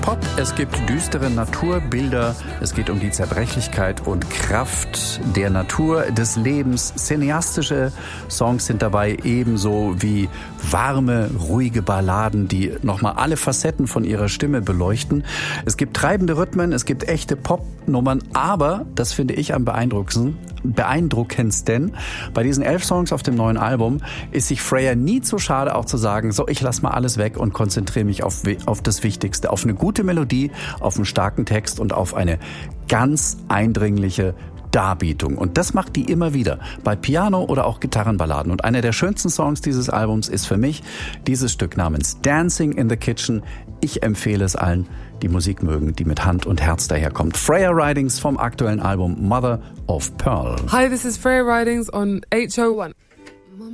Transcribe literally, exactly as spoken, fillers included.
Pop, es gibt düstere Naturbilder, es geht um die Zerbrechlichkeit und Kraft der Natur, des Lebens. Cineastische Songs sind dabei, ebenso wie warme, ruhige Balladen, die nochmal alle Facetten von ihrer Stimme beleuchten. Es gibt treibende Rhythmen, es gibt echte Popnummern, aber, das finde ich am beeindruckendsten, beeindruckendsten, bei diesen elf Songs auf dem neuen Album ist sich Freya nie zu schade, auch zu sagen, so, ich lass mal alles weg und konzentriere mich auf, auf das Wichtigste, auf eine gute Melodie, auf einen starken Text und auf eine ganz eindringliche Darbietung. Und das macht die immer wieder bei Piano- oder auch Gitarrenballaden. Und einer der schönsten Songs dieses Albums ist für mich dieses Stück namens Dancing in the Kitchen. Ich empfehle es allen, die Musik mögen, die mit Hand und Herz daherkommt. Freya Ridings vom aktuellen Album Mother of Pearl. Hi, this is Freya Ridings on H O one.